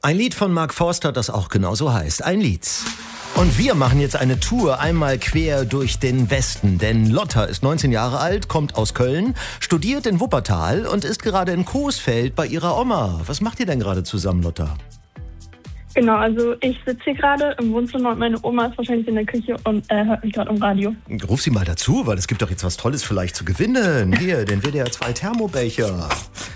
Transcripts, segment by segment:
Ein Lied von Mark Forster, das auch genauso heißt. Ein Lied. Und wir machen jetzt eine Tour einmal quer durch den Westen. Denn Lotta ist 19 Jahre alt, kommt aus Köln, studiert in Wuppertal und ist gerade in Coesfeld bei ihrer Oma. Was macht ihr denn gerade zusammen, Lotta? Genau, also ich sitze hier gerade im Wohnzimmer und meine Oma ist wahrscheinlich in der Küche und hört mich gerade im Radio. Ruf sie mal dazu, weil es gibt doch jetzt was Tolles vielleicht zu gewinnen. Hier, den WDR 2 Thermobecher.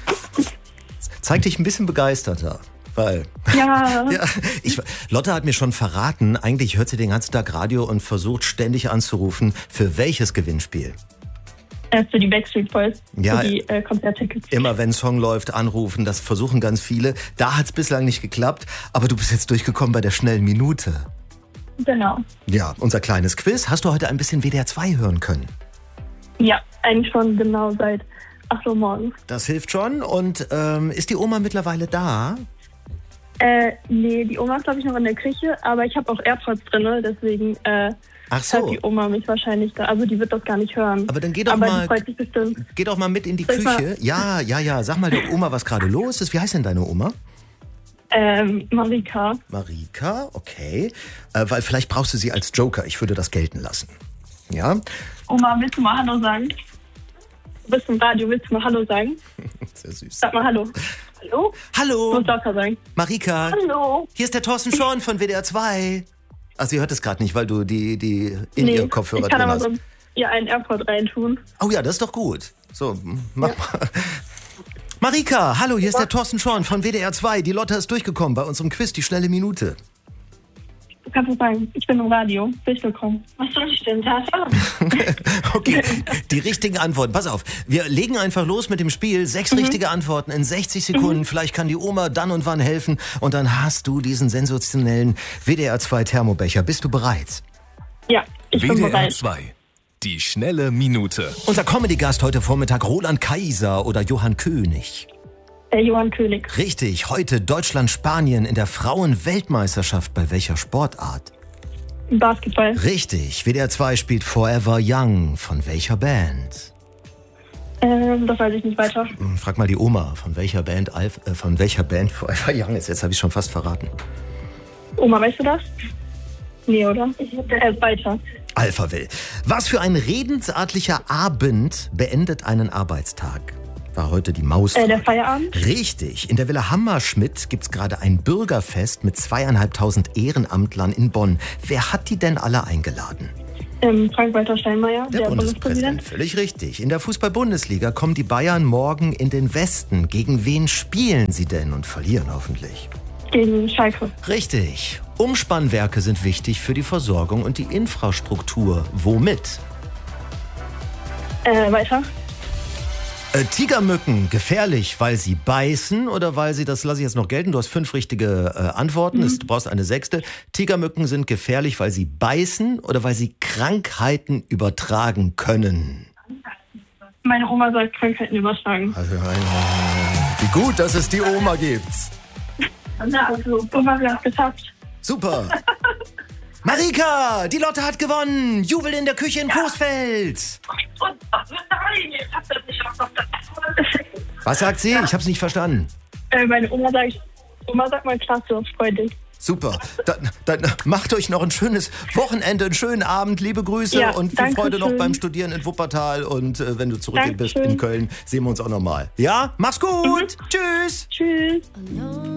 Zeig dich ein bisschen begeisterter. Weil, Ja, Lotta hat mir schon verraten, eigentlich hört sie den ganzen Tag Radio und versucht ständig anzurufen. Für welches Gewinnspiel? für die Backstreet Boys, Ja, für die Konzerttickets. immer wenn ein Song läuft, anrufen, das versuchen ganz viele. Da hat es bislang nicht geklappt, aber du bist jetzt durchgekommen bei der schnellen Minute. Genau. Ja, unser kleines Quiz. Hast du heute ein bisschen WDR 2 hören können? Ja, eigentlich schon genau seit 8 Uhr morgens. Das hilft schon. Und ist die Oma mittlerweile da? Nee, die Oma ist, glaube ich, noch in der Küche, aber ich habe auch AirPods drin, deswegen Ach hört so. die Oma mich wahrscheinlich da. Also die wird das gar nicht hören. Aber dann geh doch aber mal. die freut sich bestimmt. Geh doch mal mit in die Soll ich Küche. Ja. Sag mal der Oma, was gerade los ist. Wie heißt denn deine Oma? Marika. Marika, okay. Weil vielleicht brauchst du sie als Joker. Ich würde das gelten lassen. Ja? Oma, willst du mal Hallo sagen? Du bist im Radio, willst du mal Hallo sagen? Sehr süß. Sag mal Hallo. Hallo? Du Hallo, musst lauter sagen. Marika. Hallo. Hier ist der Thorsten Schorn von WDR 2. Ach, sie hört es gerade nicht, weil du die in ihr Kopfhörer ich kann drin aber hast. so ihr einen AirPod reintun. Oh ja, das ist doch gut. So, mach mal. Marika, hallo, hier ist der Thorsten Schorn von WDR 2. Die Lotta ist durchgekommen bei unserem Quiz, die schnelle Minute. Du kannst es sagen, ich bin im Radio. Willkommen. Was soll ich denn da sagen? Okay, die richtigen Antworten. Pass auf, wir legen einfach los mit dem Spiel. 6 richtige Antworten in 60 Sekunden. Vielleicht kann die Oma dann und wann helfen. Und dann hast du diesen sensationellen WDR 2 Thermobecher. Bist du bereit? Ja, ich bin WDR bereit. 2. Die schnelle Minute. Unser Comedy-Gast heute Vormittag, Roland Kaiser oder Johann König. Johann König. Richtig, heute Deutschland-Spanien in der Frauen-Weltmeisterschaft. Bei welcher Sportart? Basketball. Richtig, WDR 2 spielt Forever Young. Von welcher Band? Das weiß ich nicht weiter. Frag mal die Oma, von welcher Band Forever Young ist. Jetzt habe ich schon fast verraten. Oma, weißt du das? Nee, oder? Weiter. Alphaville. Was für ein redensartlicher Abend beendet einen Arbeitstag? War heute die Maus. Der Feierabend? Richtig. In der Villa Hammerschmidt gibt's gerade ein Bürgerfest mit 2.500 Ehrenamtlern in Bonn. Wer hat die denn alle eingeladen? Frank-Walter Steinmeier, der Bundespräsident. Völlig richtig. In der Fußball-Bundesliga kommen die Bayern morgen in den Westen. Gegen wen spielen sie denn und verlieren hoffentlich? Gegen Schalke. Richtig. Umspannwerke sind wichtig für die Versorgung und die Infrastruktur. Womit? Weiter. Tigermücken, gefährlich, weil sie beißen oder weil sie, das lasse ich jetzt noch gelten, du hast 5 richtige Antworten, du brauchst eine 6. Tigermücken sind gefährlich, weil sie beißen oder weil sie Krankheiten übertragen können. Meine Oma soll Krankheiten übertragen. Wie gut, dass es die Oma gibt. Na, also, Oma, wir haben es geschafft. Super. Marika, die Lotte hat gewonnen. Jubel in der Küche in Coesfeld. Nein, ich hab das nicht auf. Was sagt sie? Ich hab's nicht verstanden. Meine Oma sagt mal klasse, freu dich. Super. Dann macht euch noch ein schönes Wochenende, einen schönen Abend. Liebe Grüße Ja, und viel danke Freude noch schön. beim Studieren in Wuppertal. Und wenn du zurück bist Dankeschön. in Köln, sehen wir uns auch nochmal. Ja? Mach's gut. Tschüss. Tschüss.